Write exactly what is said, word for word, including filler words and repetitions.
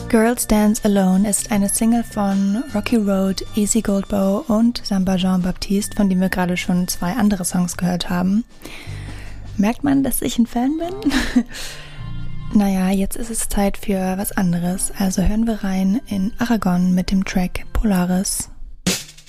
Girls Dance Alone ist eine Single von Rocky Road, Easy Goldbow und Samba Jean-Baptiste, von dem wir gerade schon zwei andere Songs gehört haben. Merkt man, dass ich ein Fan bin? Naja, jetzt ist es Zeit für was anderes, also hören wir rein in Aragon mit dem Track Polaris.